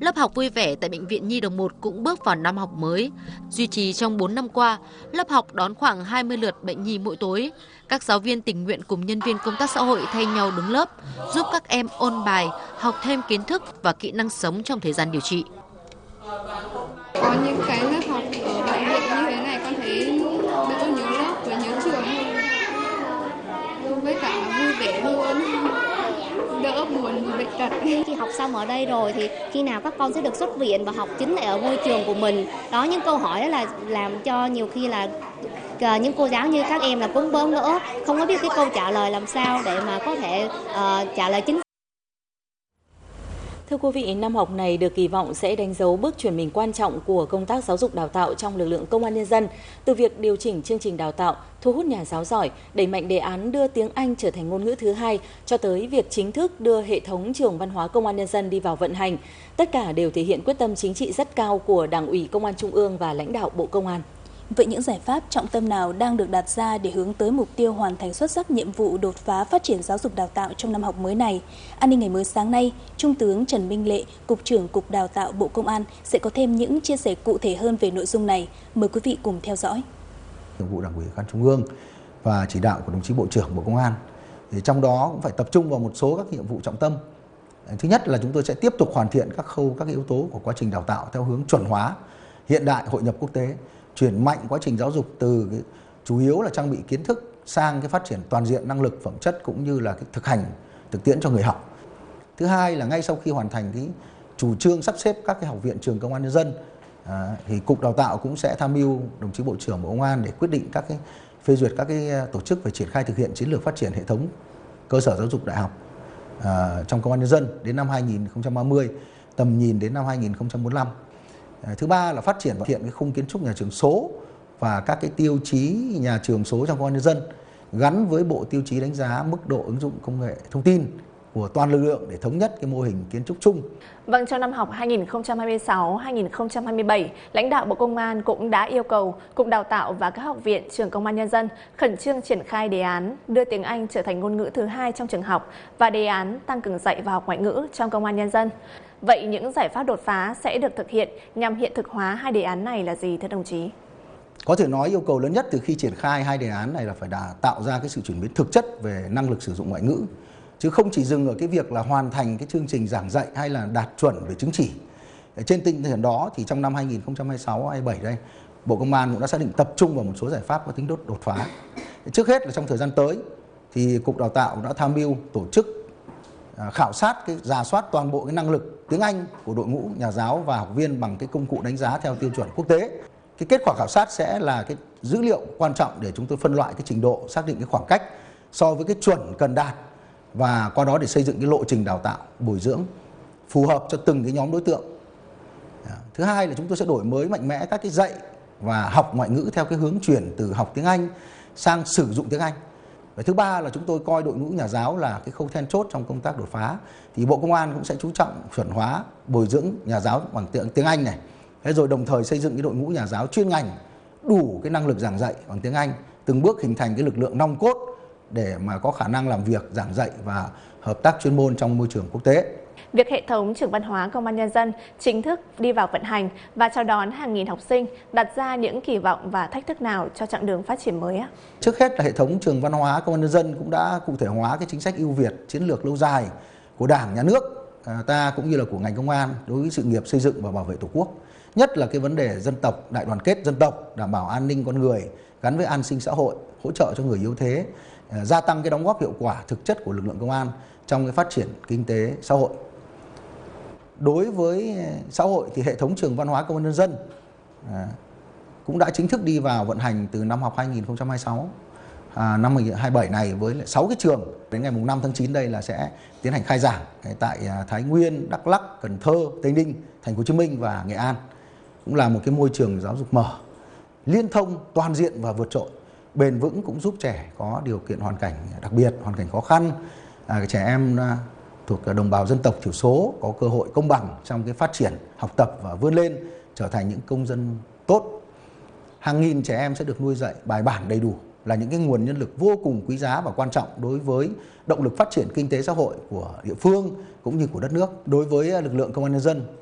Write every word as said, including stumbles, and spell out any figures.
Lớp học vui vẻ tại Bệnh viện Nhi Đồng một cũng bước vào năm học mới. Duy trì trong bốn năm qua, lớp học đón khoảng hai mươi lượt bệnh nhi mỗi tối. Các giáo viên tình nguyện cùng nhân viên công tác xã hội thay nhau đứng lớp, giúp các em ôn bài, học thêm kiến thức và kỹ năng sống trong thời gian điều trị. Có những cái lớp học ở bệnh viện như thế này con thấy đỡ nhớ lớp và nhớ trường hơn. Với cả vui vẻ hơn, đỡ buồn vì bệnh tật. Khi học xong ở đây rồi thì khi nào các con sẽ được xuất viện và học chính lại ở ngôi trường của mình. Đó, những câu hỏi đó là làm cho nhiều khi là những cô giáo như các em là cũng bỡ ngỡ, không có biết cái câu trả lời làm sao để mà có thể uh, trả lời chính. Thưa quý vị, năm học này được kỳ vọng sẽ đánh dấu bước chuyển mình quan trọng của công tác giáo dục đào tạo trong lực lượng công an nhân dân, từ việc điều chỉnh chương trình đào tạo, thu hút nhà giáo giỏi, đẩy mạnh đề án đưa tiếng Anh trở thành ngôn ngữ thứ hai, cho tới việc chính thức đưa hệ thống trường văn hóa công an nhân dân đi vào vận hành. Tất cả đều thể hiện quyết tâm chính trị rất cao của Đảng ủy Công an Trung ương và lãnh đạo Bộ Công an. Vậy những giải pháp trọng tâm nào đang được đặt ra để hướng tới mục tiêu hoàn thành xuất sắc nhiệm vụ đột phá phát triển giáo dục đào tạo trong năm học mới này? An ninh ngày mới sáng nay, Trung tướng Trần Minh Lệ, Cục trưởng Cục Đào tạo Bộ Công an sẽ có thêm những chia sẻ cụ thể hơn về nội dung này. Mời quý vị cùng theo dõi. Nhiệm vụ Đảng ủy Công an Trung ương và chỉ đạo của đồng chí Bộ trưởng Bộ Công an, thì trong đó cũng phải tập trung vào một số các nhiệm vụ trọng tâm. Thứ nhất là chúng tôi sẽ tiếp tục hoàn thiện các khâu, các yếu tố của quá trình đào tạo theo hướng chuẩn hóa, hiện đại, hội nhập quốc tế, chuyển mạnh quá trình giáo dục từ cái, chủ yếu là trang bị kiến thức sang cái phát triển toàn diện năng lực, phẩm chất cũng như là cái thực hành, thực tiễn cho người học. Thứ hai là ngay sau khi hoàn thành cái chủ trương sắp xếp các cái học viện trường công an nhân dân, à, thì Cục Đào tạo cũng sẽ tham mưu đồng chí Bộ trưởng Bộ Công an để quyết định các cái phê duyệt các cái tổ chức về triển khai thực hiện chiến lược phát triển hệ thống cơ sở giáo dục đại học à, trong công an nhân dân đến năm hai nghìn không trăm ba mươi, tầm nhìn đến năm hai nghìn không trăm bốn mươi lăm. Thứ ba là phát triển và hiện cái khung kiến trúc nhà trường số và các cái tiêu chí nhà trường số trong công an nhân dân gắn với bộ tiêu chí đánh giá mức độ ứng dụng công nghệ thông tin của toàn lực lượng để thống nhất cái mô hình kiến trúc chung. Vâng, trong năm học hai nghìn không trăm hai mươi sáu hai nghìn không trăm hai mươi bảy, lãnh đạo Bộ Công an cũng đã yêu cầu Cục Đào tạo và các học viện trường công an nhân dân khẩn trương triển khai đề án đưa tiếng Anh trở thành ngôn ngữ thứ hai trong trường học và đề án tăng cường dạy và học ngoại ngữ trong công an nhân dân. Vậy những giải pháp đột phá sẽ được thực hiện nhằm hiện thực hóa hai đề án này là gì thưa đồng chí? Có thể nói yêu cầu lớn nhất từ khi triển khai hai đề án này là phải đã tạo ra cái sự chuyển biến thực chất về năng lực sử dụng ngoại ngữ, chứ không chỉ dừng ở cái việc là hoàn thành cái chương trình giảng dạy hay là đạt chuẩn về chứng chỉ. Trên tinh thần đó thì trong năm hai nghìn không trăm hai mươi sáu hai nghìn không trăm hai mươi bảy đây, Bộ Công an cũng đã xác định tập trung vào một số giải pháp có tính đột phá. Trước hết là trong thời gian tới thì Cục Đào tạo đã tham mưu tổ chức khảo sát, cái rà soát toàn bộ cái năng lực tiếng Anh của đội ngũ nhà giáo và học viên bằng cái công cụ đánh giá theo tiêu chuẩn quốc tế. Cái kết quả khảo sát sẽ là cái dữ liệu quan trọng để chúng tôi phân loại cái trình độ, xác định cái khoảng cách so với cái chuẩn cần đạt và qua đó để xây dựng cái lộ trình đào tạo, bồi dưỡng phù hợp cho từng cái nhóm đối tượng. Thứ hai là chúng tôi sẽ đổi mới mạnh mẽ các cái dạy và học ngoại ngữ theo cái hướng chuyển từ học tiếng Anh sang sử dụng tiếng Anh. Và thứ ba là chúng tôi coi đội ngũ nhà giáo là cái khâu then chốt trong công tác đột phá. Thì Bộ Công an cũng sẽ chú trọng chuẩn hóa, bồi dưỡng nhà giáo bằng tiếng, tiếng Anh này. Thế rồi đồng thời xây dựng cái đội ngũ nhà giáo chuyên ngành đủ cái năng lực giảng dạy bằng tiếng Anh, từng bước hình thành cái lực lượng nòng cốt để mà có khả năng làm việc, giảng dạy và hợp tác chuyên môn trong môi trường quốc tế. Việc hệ thống trường văn hóa công an nhân dân chính thức đi vào vận hành và chào đón hàng nghìn học sinh đặt ra những kỳ vọng và thách thức nào cho chặng đường phát triển mới ạ? Trước hết là hệ thống trường văn hóa công an nhân dân cũng đã cụ thể hóa cái chính sách ưu việt, chiến lược lâu dài của Đảng, Nhà nước ta cũng như là của ngành công an đối với sự nghiệp xây dựng và bảo vệ Tổ quốc. Nhất là cái vấn đề dân tộc, đại đoàn kết dân tộc, đảm bảo an ninh con người gắn với an sinh xã hội, hỗ trợ cho người yếu thế, gia tăng cái đóng góp hiệu quả thực chất của lực lượng công an trong cái phát triển kinh tế xã hội. Đối với xã hội thì hệ thống trường văn hóa công an nhân dân à, cũng đã chính thức đi vào vận hành từ năm học hai nghìn không trăm hai mươi sáu à, năm hai nghìn không trăm hai mươi bảy này với sáu cái trường. Đến ngày năm tháng chín đây là sẽ tiến hành khai giảng tại Thái Nguyên, Đắk Lắk, Cần Thơ, Tây Ninh, Thành phố Hồ Chí Minh và Nghệ An. Cũng là một cái môi trường giáo dục mở, liên thông, toàn diện và vượt trội, bền vững, cũng giúp trẻ có điều kiện hoàn cảnh đặc biệt, hoàn cảnh khó khăn, à, trẻ em à, thuộc đồng bào dân tộc thiểu số có cơ hội công bằng trong cái phát triển, học tập và vươn lên trở thành những công dân tốt. Hàng nghìn trẻ em sẽ được nuôi dạy bài bản đầy đủ, là những cái nguồn nhân lực vô cùng quý giá và quan trọng đối với động lực phát triển kinh tế xã hội của địa phương cũng như của đất nước. Đối với lực lượng công an nhân dân